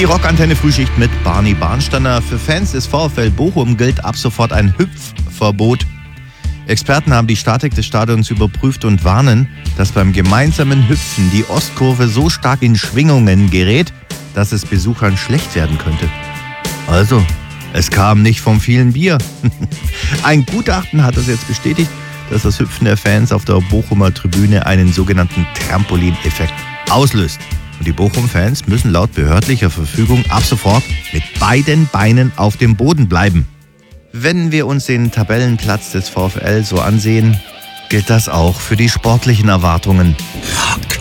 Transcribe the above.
Die Rockantenne Frühschicht mit Barney Barnsteiner. Für Fans des VfL Bochum gilt ab sofort ein Hüpfverbot. Experten haben die Statik des Stadions überprüft und warnen, dass beim gemeinsamen Hüpfen die Ostkurve so stark in Schwingungen gerät, dass es Besuchern schlecht werden könnte. Also, es kam nicht vom vielen Bier. Ein Gutachten hat das jetzt bestätigt, dass das Hüpfen der Fans auf der Bochumer Tribüne einen sogenannten Trampolin-Effekt auslöst. Und die Bochum-Fans müssen laut behördlicher Verfügung ab sofort mit beiden Beinen auf dem Boden bleiben. Wenn wir uns den Tabellenplatz des VfL so ansehen, gilt das auch für die sportlichen Erwartungen. Rock